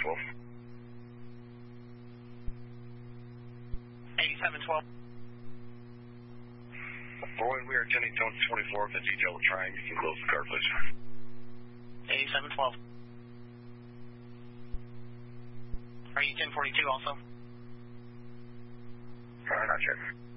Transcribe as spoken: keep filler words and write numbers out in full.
twelve. eighty-seven twelve. Roy, we are attending Tone twenty-four with the detail trying. You can close the car, please. eighty-seven twelve. Are you ten forty-two also? Uh, not yet.